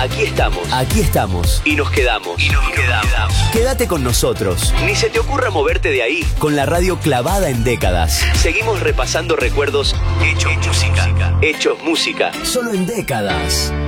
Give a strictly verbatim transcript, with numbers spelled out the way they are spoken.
Aquí estamos. Aquí estamos. Y nos quedamos. Y nos quedamos. Quédate con nosotros. Ni se te ocurra moverte de ahí. Con la radio clavada en décadas. Seguimos repasando recuerdos hechos música. Hechos música. Solo en décadas.